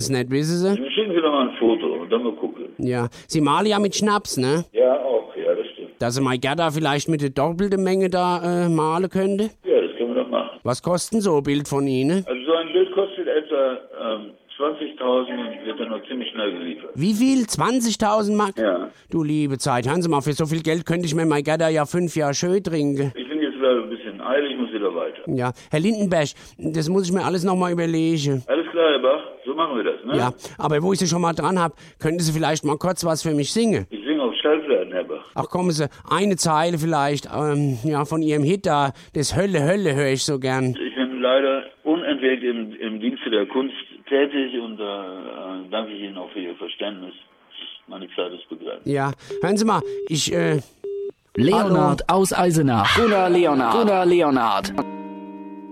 ganz nett, wissen Sie? Schicken Sie doch mal ein Foto und dann mal gucken. Ja, Sie malen ja mit Schnaps, ne? Ja, auch, ja, das stimmt. Dass Sie mal Gerda vielleicht mit der doppelten Menge da malen könnte? Ja, das können wir doch machen. Was kostet so ein Bild von Ihnen? Also so ein Bild kostet etwa 20.000 und wird dann noch ziemlich schnell geliefert. Wie viel? 20.000 Mark? Ja. Du liebe Zeit, hören Sie mal, für so viel Geld könnte ich mir mein Gerda ja 5 Jahre schön trinken. Ich bin jetzt leider ein bisschen eilig, muss wieder weiter. Ja, Herr Lindenberg, das muss ich mir alles nochmal überlegen. Alles klar, Herr Bach, so machen wir das, ne? Ja, aber wo ich Sie schon mal dran hab, könnten Sie vielleicht mal kurz was für mich singen? Ich singe auf Schallplatten, Herr Bach. Ach, kommen Sie, eine Zeile vielleicht, ja, von Ihrem Hit da, das Hölle, Hölle höre ich so gern. Ich bin leider unentwegt im Dienste der Kunst tätig und danke ich Ihnen auch für Ihr Verständnis. Meine Zeit ist begrenzt. Ja, hören Sie mal, Leonard aus Eisenach. Gunnar Leonard.